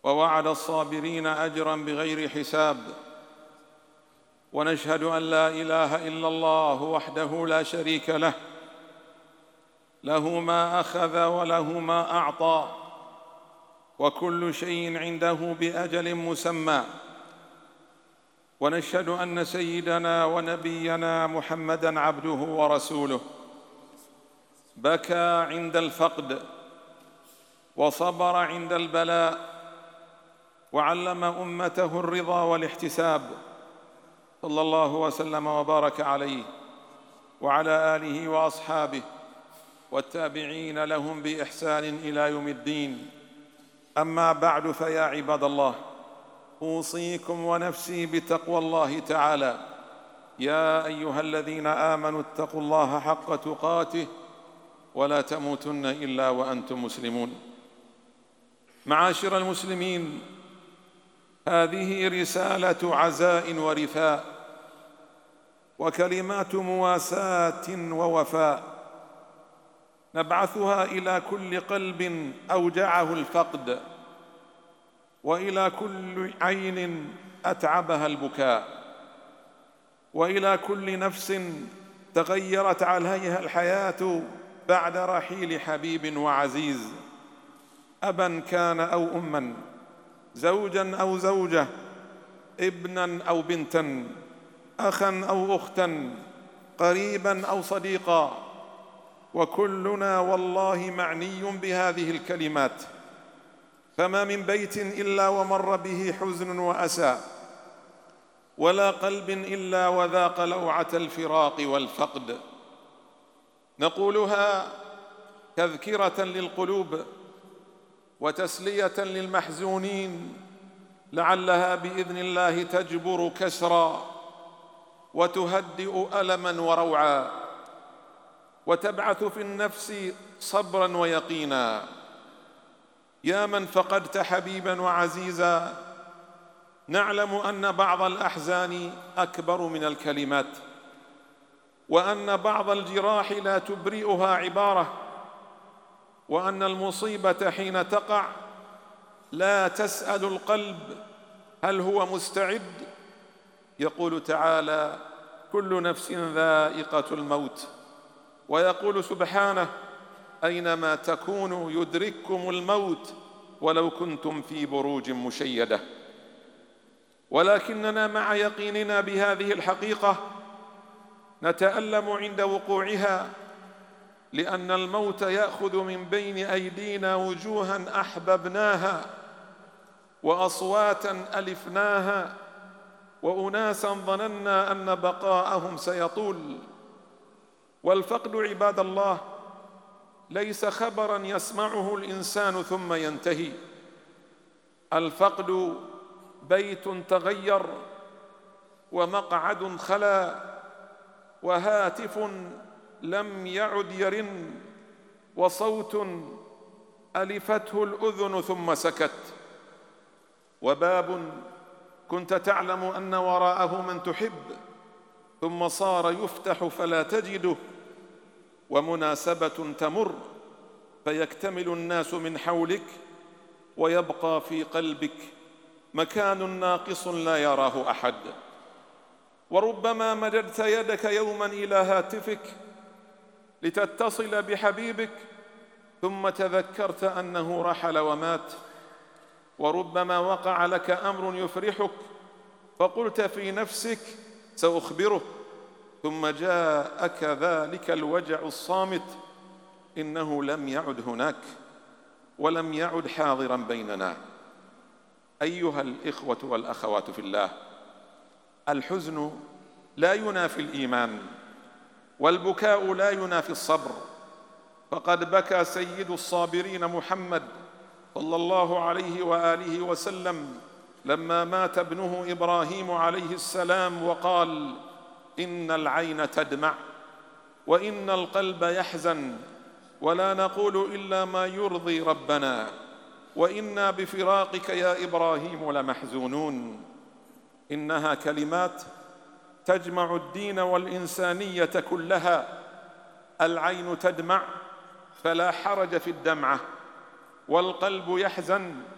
ووعد الصابرين أجرا بغير حساب، ونشهد أن لا إله إلا الله وحده لا شريك له، له ما أخذ وله ما أعطى، وكل شيء عنده بأجل مسمى. ونشهد أن سيدنا ونبينا محمدًا عبده ورسوله، بكى عند الفقد وصبر عند البلاء، وعلم أمته الرضا والاحتساب، صلى الله وسلم وبارك عليه وعلى آله وأصحابه والتابعين لهم بإحسان إلى يوم الدين. أما بعد، فيا عباد الله، أوصيكم ونفسي بتقوى الله تعالى. يا أيها الذين آمنوا اتقوا الله حق تقاته ولا تموتن إلا وأنتم مسلمون. معاشر المسلمين، هذه رسالة عزاء ورثاء، وكلمات مواساة ووفاء، نبعثها إلى كل قلب أوجعه الفقد، وإلى كل عين أتعبها البكاء، وإلى كل نفس تغيرت عليها الحياة بعد رحيل حبيب وعزيز، أبا كان أو أما، زوجا أو زوجة، ابنا أو بنتا، أخا أو أختا، قريبا أو صديقا. وكلنا والله معني بهذه الكلمات، فما من بيت إلا ومر به حزن وأسى، ولا قلب إلا وذاق لوعة الفراق والفقد. نقولها تذكرة للقلوب وتسلية للمحزونين، لعلها بإذن الله تجبر كسرا وتهدئ ألما وروعا، وتبعث في النفس صبرا ويقينا. يا من فقدت حبيبا وعزيزا، نعلم أن بعض الأحزان أكبر من الكلمات، وأن بعض الجراح لا تبرئها عبارة، وأن المصيبة حين تقع لا تسأل القلب هل هو مستعد. يقول تعالى: كل نفس ذائقة الموت، ويقول سبحانه: أينما تكونوا يدرككم الموت ولو كنتم في بروج مشيدة. ولكننا مع يقيننا بهذه الحقيقة نتألم عند وقوعها، لأن الموت يأخذ من بين أيدينا وجوها أحببناها، وأصواتا ألفناها، وأناسا ظننا أن بقاءهم سيطول. والفقد عباد الله ليس خبرا يسمعه الإنسان ثم ينتهي. الفقد بيت تغير، ومقعد خلا، وهاتف لم يعد يرن، وصوت ألفته الأذن ثم سكت، وباب كنت تعلم أن وراءه من تحب ثم صار يفتح فلا تجده، ومناسبة تمر فيكتمل الناس من حولك، ويبقى في قلبك مكان ناقص لا يراه أحد. وربما مددت يدك يوما إلى هاتفك لتتصل بحبيبك، ثم تذكرت أنه رحل ومات. وربما وقع لك أمر يفرحك فقلت في نفسك: سأخبره، ثم جاءك ذلك الوجع الصامت: إنه لم يعد هناك ولم يعد حاضرا بيننا. أيها الإخوة والأخوات في الله، الحزن لا ينافي الإيمان، والبكاء لا ينافي الصبر، فقد بكى سيد الصابرين محمد صلى الله عليه وآله وسلم لما مات ابنه إبراهيم عليه السلام، وقال: إن العين تدمع وإن القلب يحزن، ولا نقول إلا ما يرضي ربنا، وإنا بفراقك يا إبراهيم لمحزونون. إنها كلمات تجمع الدين والإنسانية كلها. العين تدمع فلا حرج في الدمعة، والقلب يحزن